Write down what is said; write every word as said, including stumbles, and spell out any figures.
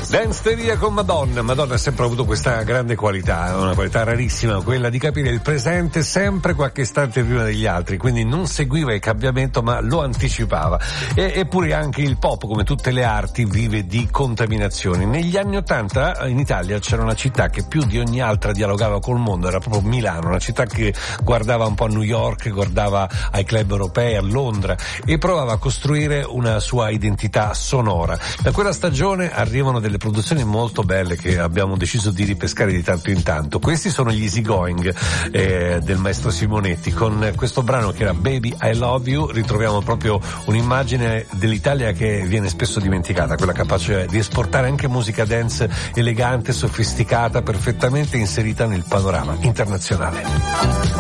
Danceteria con Madonna. Madonna ha sempre avuto questa grande qualità, una qualità rarissima, quella di capire il presente sempre qualche istante prima degli altri, quindi non seguiva il cambiamento ma lo anticipava. E, eppure anche il pop, come tutte le arti, vive di contaminazioni. Negli anni Ottanta in Italia c'era una città che più di ogni altra dialogava col mondo, era proprio Milano, una città che guardava un po' a New York, guardava ai club europei, a Londra e provava a costruire una sua identità sonora. Da quella stagione arrivano delle produzioni molto belle che abbiamo deciso di ripescare di tanto in tanto. Questi sono gli Easy Going eh, del maestro Simonetti. Con questo brano che era Baby I Love You ritroviamo proprio un'immagine dell'Italia che viene spesso dimenticata, quella capace di esportare anche musica dance elegante, sofisticata, perfettamente inserita nel panorama internazionale.